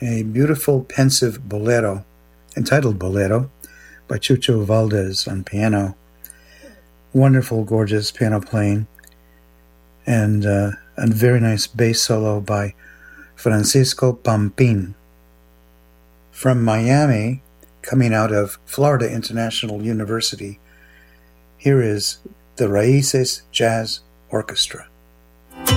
a beautiful pensive bolero, entitled Bolero, by Chucho Valdez on piano. Wonderful, gorgeous piano playing, and a very nice bass solo by Francisco Pampin. From Miami, coming out of Florida International University, here is the Raíces Jazz Orchestra.